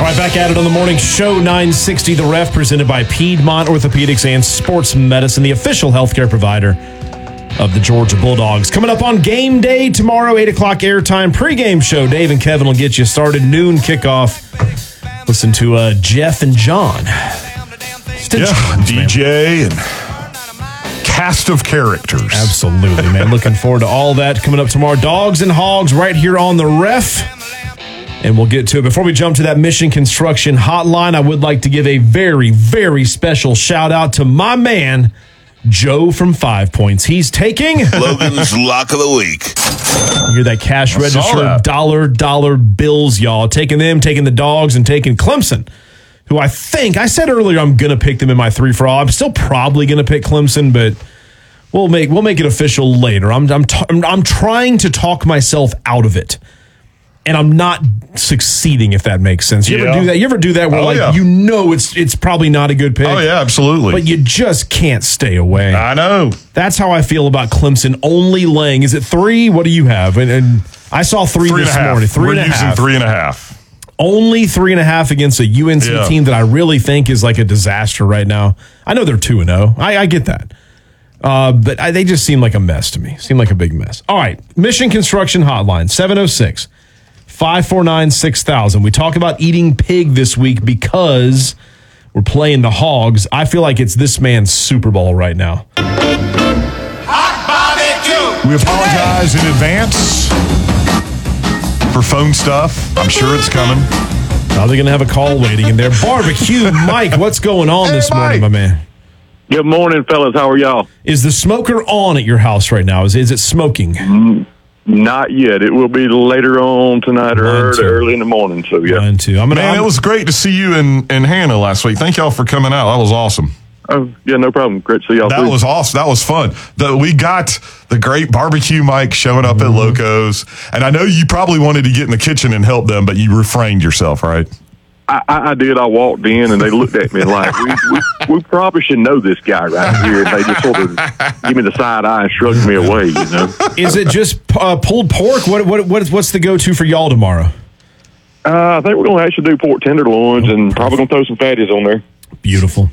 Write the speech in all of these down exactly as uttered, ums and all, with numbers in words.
Right back at it on the morning show, nine sixty The Ref, presented by Piedmont Orthopedics and Sports Medicine, the official healthcare provider of the Georgia Bulldogs. Coming up on game day tomorrow, eight o'clock airtime pregame show. Dave and Kevin will get you started. Noon kickoff. Listen to uh, Jeff and John. Still yeah, Jones, D J man. And cast of characters. Absolutely, man. Looking forward to all that coming up tomorrow. Dogs and Hogs right here on the Ref. And we'll get to it. Before we jump to that Mission Construction hotline, I would like to give a very, very special shout out to my man, Joe from Five Points. He's taking Logan's Lock of the Week. You hear that cash I register, dollar, dollar bills, y'all. Taking them, taking the Dogs, and taking Clemson, who I think, I said earlier I'm going to pick them in my three for all. I'm still probably going to pick Clemson, but we'll make we'll make it official later. I'm I'm, t- I'm trying to talk myself out of it. And I'm not succeeding, if that makes sense. You yeah. ever do that? You ever do that where, oh, like, yeah. you know it's it's probably not a good pick? Oh, yeah, absolutely. But you just can't stay away. I know. That's how I feel about Clemson only laying. Is it three? What do you have? And, and I saw three, three this and morning. Three We're and a using half. three and a half. Only three and a half against a U N C yeah. team that I really think is like a disaster right now. I know they're two and oh. I, I get that. Uh, but I, they just seem like a mess to me. Seem like a big mess. All right. Mission Construction Hotline, seven oh six five four nine, six thousand. We talk about eating pig this week because we're playing the Hogs. I feel like it's this man's Super Bowl right now. We apologize in advance for phone stuff. I'm sure it's coming. Now they're going to have a call waiting in there. Barbecue Mike, what's going on hey, this Mike. morning, my man? Good morning, fellas. How are y'all? Is the smoker on at your house right now? Is, is it smoking? Mm. Not yet. It will be later on tonight or early, early in the morning. So yeah, mine too. I'm gonna, Man, I'm, it was great to see you and, and Hannah last week. Thank y'all for coming out. That was awesome. Oh yeah, no problem. Great to see y'all. That too. was awesome. That was fun. The, we got the great barbecue Mike showing up mm-hmm. at Locos, and I know you probably wanted to get in the kitchen and help them, but you refrained yourself, right? I, I did. I walked in and they looked at me like, we, we, we probably should know this guy right here. And they just sort of give me the side eye and shrugged me away, you know. Is it just uh, pulled pork? What what what what's the go to for y'all tomorrow? Uh, I think we're going to actually do pork tenderloins and probably going to throw some fatties on there. Beautiful.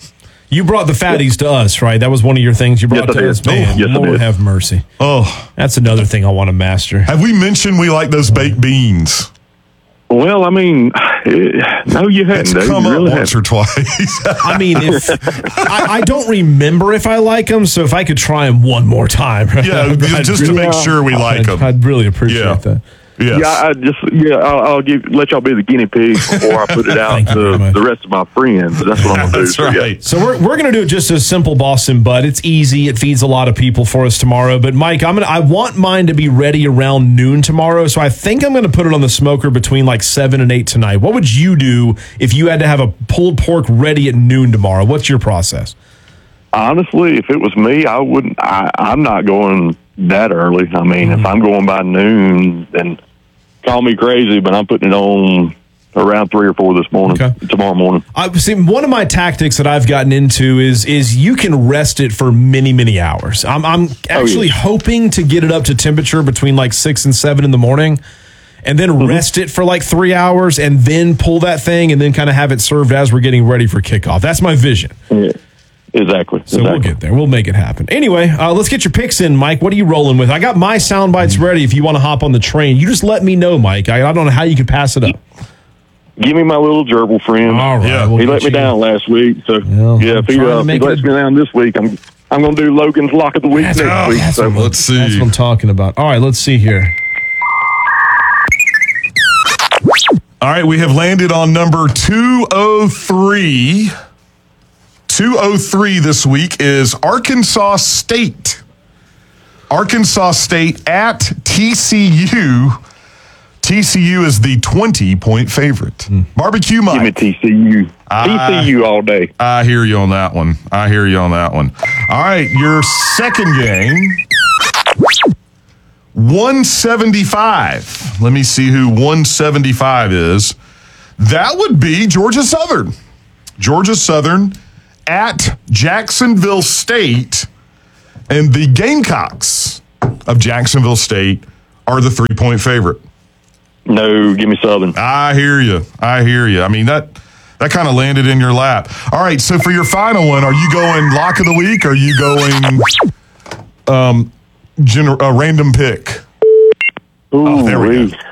You brought the fatties to us, right? That was one of your things you brought yes, to us. Man, yes, Lord have mercy. Oh, that's another thing I want to master. Have we mentioned we like those baked beans? Well, I mean, it, no, you hadn't. It's come you up really once hadn't. or twice. I mean, if I, I don't remember if I like them, so if I could try them one more time, yeah, just to make sure we like I'd, them. I'd really appreciate yeah. that. Yes. Yeah, I just yeah, I'll, I'll give let y'all be the guinea pig before I put it out to the rest of my friends. That's what I'm gonna do. That's right. So, yeah. So we're we're gonna do it just a simple Boston butt. It's easy. It feeds a lot of people for us tomorrow. But Mike, I'm gonna I want mine to be ready around noon tomorrow. So I think I'm gonna put it on the smoker between like seven and eight tonight. What would you do if you had to have a pulled pork ready at noon tomorrow? What's your process? Honestly, if it was me, I wouldn't. I, I'm not going that early. I mean, mm-hmm. if I'm going by noon, then call me crazy, but I'm putting it on around three or four this morning, okay. tomorrow morning. I see. One of my tactics that I've gotten into is is you can rest it for many many hours. I'm I'm actually oh, yeah. hoping to get it up to temperature between like six and seven in the morning, and then mm-hmm. rest it for like three hours, and then pull that thing, and then kind of have it served as we're getting ready for kickoff. That's my vision. Yeah. Exactly. So exactly. we'll get there. We'll make it happen. Anyway, uh, let's get your picks in, Mike. What are you rolling with? I got my sound bites ready if you want to hop on the train. You just let me know, Mike. I, I don't know how you could pass it up. Give me my little gerbil friend. All right. Yeah, we'll he let you. me down last week. So, well, yeah, if he, uh, he lets it... me down this week, I'm I'm going to do Logan's Lock of the Week that's, next oh, week. That's so what, let's see. That's what I'm talking about. All right, let's see here. All right, we have landed on number two oh three. two oh three this week is Arkansas State. Arkansas State at T C U. T C U is the twenty-point favorite. Mm. Barbecue Mike. Give me T C U. I, T C U all day. I hear you on that one. I hear you on that one. All right, your second game, one seventy-five. Let me see who one seventy-five is. That would be Georgia Southern. Georgia Southern at Jacksonville State, and the Gamecocks of Jacksonville State are the three-point favorite. No, give me Southern. I hear you. I hear you. I mean, that that kind of landed in your lap. All right, so for your final one, are you going lock of the week or are you going um, gener- uh, random pick? Ooh, Oh, there we go.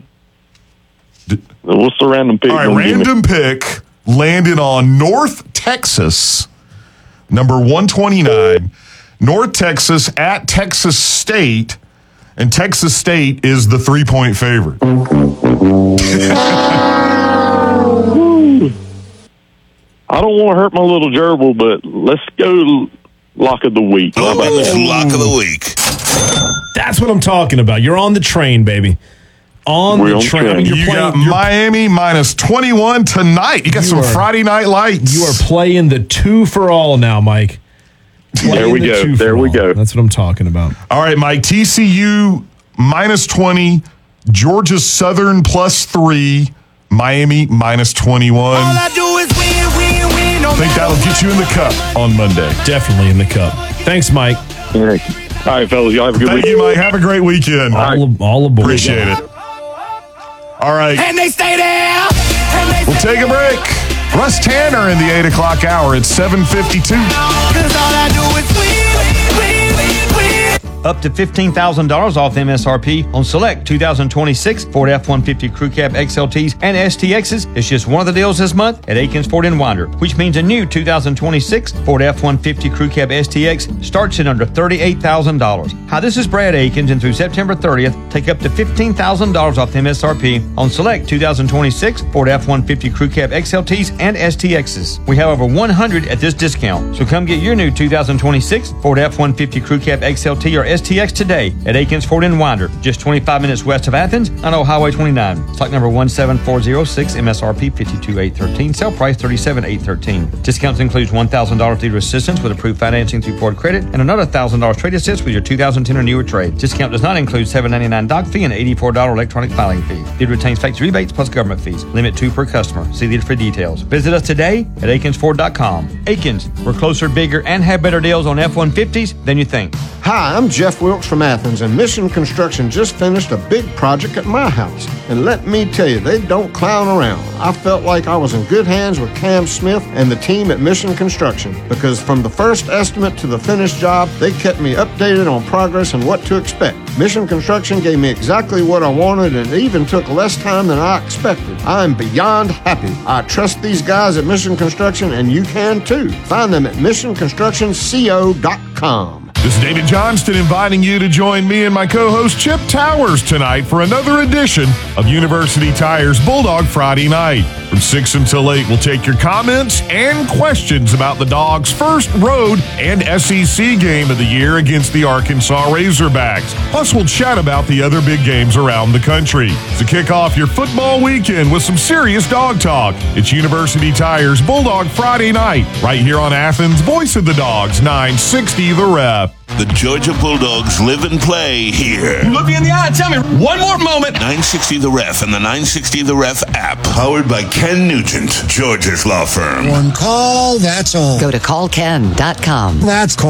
What's the random pick? All right, gonna give me? random pick landed on North Texas, number one twenty-nine. North Texas at Texas State, and Texas State is the three-point favorite. I don't want to hurt my little gerbil, but let's go lock of the week. How about Oh, it's that? lock of the week. That's what I'm talking about. You're on the train, baby. On We're the on train. train. I mean, you're You playing, got you're- Miami minus twenty-one tonight. You got You some are- Friday night lights. you are playing the two for all now, Mike. Playing There we the go. two for There we all. go. That's what I'm talking about. All right, Mike. T C U minus twenty. Georgia Southern plus three. Miami minus twenty-one. I do is win, win, win. No I think that'll get you in the cup on Monday. Definitely in the cup. Thanks, Mike. All right, fellas. Y'all have a good Thank week. you, Mike. Have a great weekend. All, ab- all aboard. Appreciate it. All right, And they stay there. And they we'll take a break. Russ Tanner in the eight o'clock hour at seven fifty-two. Cause all I do is win, win, win, win. Up to fifteen thousand dollars off M S R P on select two thousand twenty-six Ford F one fifty Crew Cab X L Ts and S T Xs. It's just one of the deals this month at Aikens Ford in Winder, which means a new two thousand twenty-six Ford F one fifty Crew Cab S T X starts at under thirty-eight thousand dollars. Hi, this is Brad Aikens, and through September thirtieth, take up to fifteen thousand dollars off M S R P on select two thousand twenty-six Ford F one fifty Crew Cab X L Ts and S T Xs. We have over one hundred at this discount, so come get your new two thousand twenty-six Ford F one fifty Crew Cab X L T or S T X today at Aikens Ford in Winder, just twenty-five minutes west of Athens on Old Highway twenty-nine. Stock number one seven four zero six, M S R P fifty-two thousand eight hundred thirteen, sale price thirty-seven thousand eight hundred thirteen. Discounts includes one thousand dollars dealer assistance with approved financing through Ford Credit and another one thousand dollars trade assist with your two thousand ten or newer trade. Discount does not include seven dollars and ninety-nine cents doc fee and eighty-four dollars electronic filing fee. Dealer retains factory rebates plus government fees. Limit two per customer. See dealer for details. Visit us today at Aikens Ford dot com. Aikens, we're closer, bigger, and have better deals on F one fifties than you think. Hi, I'm Jeff Wilkes from Athens, and Mission Construction just finished a big project at my house. And let me tell you, they don't clown around. I felt like I was in good hands with Cam Smith and the team at Mission Construction, because from the first estimate to the finished job, they kept me updated on progress and what to expect. Mission Construction gave me exactly what I wanted, and it even took less time than I expected. I'm beyond happy. I trust these guys at Mission Construction, and you can too. Find them at mission construction co dot com. This is David Johnston inviting you to join me and my co-host Chip Towers tonight for another edition of University Tires Bulldog Friday Night. From six until eight, we'll take your comments and questions about the Dogs' first road and S E C game of the year against the Arkansas Razorbacks. Plus, we'll chat about the other big games around the country. To kick off your football weekend with some serious dog talk, it's University Tires Bulldog Friday Night, right here on Athens' Voice of the Dogs, nine sixty The Ref. The Georgia Bulldogs live and play here. Look me in the eye and tell me one more moment. nine sixty The Ref and the nine sixty The Ref app. Powered by Ken Nugent, Georgia's law firm. One call, that's all. Go to call ken dot com. That's call.